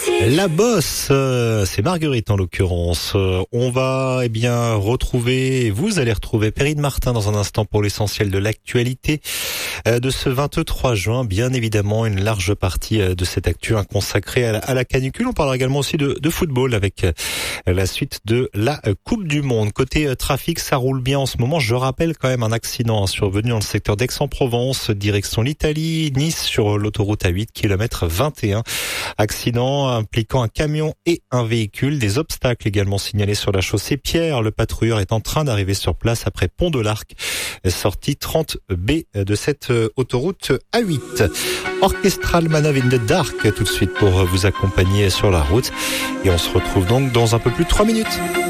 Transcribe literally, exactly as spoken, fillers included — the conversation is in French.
La bosse, euh, c'est Marguerite en l'occurrence. Euh, on va eh bien retrouver, vous allez retrouver Perrine Martin dans un instant pour l'essentiel de l'actualité euh, de ce vingt-trois juin. Bien évidemment, une large partie euh, de cette actu hein, consacrée à la, à la canicule. On parlera également aussi de, de football avec euh, la suite de la euh, Coupe du Monde. Côté euh, trafic, ça roule bien en ce moment. Je rappelle quand même un accident hein, survenu dans le secteur d'Aix-en-Provence, direction l'Italie, Nice sur l'autoroute A huit, kilomètre vingt et un. Accident impliquant un camion et un véhicule. Des obstacles également signalés sur la chaussée Pierre. Le patrouilleur est en train d'arriver sur place après Pont de l'Arc, sortie trente B de cette autoroute A huit. Orchestral Man in the Dark tout de suite pour vous accompagner sur la route. Et on se retrouve donc dans un peu plus de trois minutes.